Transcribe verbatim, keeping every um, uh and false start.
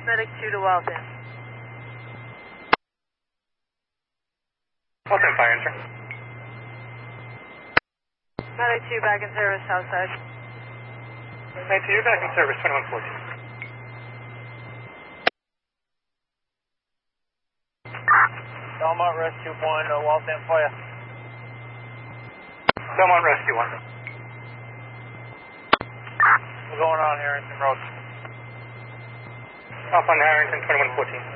Medic two to Walton. Walton Fire Engine. Medic two back in service, Southside. Medic two, you're back in service, twenty-one fourteen. Belmont Rescue one, uh, Walton Fire. Belmont Rescue one. What's going on, Harrington Road? Off on Harrington, twenty-one fourteen.